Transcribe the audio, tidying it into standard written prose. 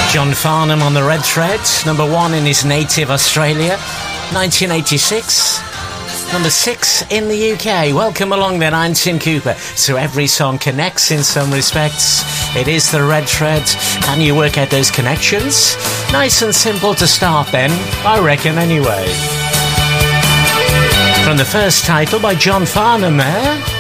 John Farnham on the Red Thread, number 1 in his native Australia, 1986. Number 6 in the UK. Welcome along then, I'm Tim Cooper. So every song connects in some respects. It is the Red Thread. Can you work out those connections? Nice and simple to start then, I reckon anyway. From the first title by John Farnham there.